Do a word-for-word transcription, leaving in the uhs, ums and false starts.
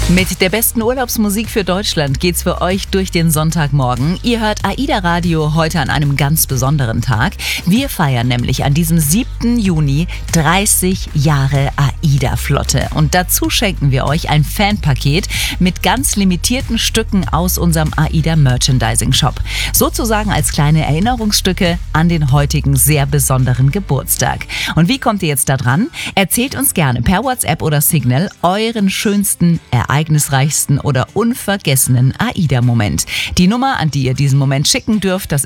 Mit der besten Urlaubsmusik für Deutschland geht's für euch durch den Sonntagmorgen. Ihr hört AIDA Radio heute an einem ganz besonderen Tag. Wir feiern nämlich an diesem siebten Juni dreißig Jahre AIDA-Flotte. Und dazu schenken wir euch ein Fanpaket mit ganz limitierten Stücken aus unserem AIDA Merchandising Shop. Sozusagen als kleine Erinnerungsstücke an den heutigen sehr besonderen Geburtstag. Und wie kommt ihr jetzt da dran? Erzählt uns gerne per WhatsApp oder Signal euren schönsten, ereignisreichsten oder unvergessenen AIDA-Moment. Die Nummer, an die ihr diesen Moment schicken dürft, das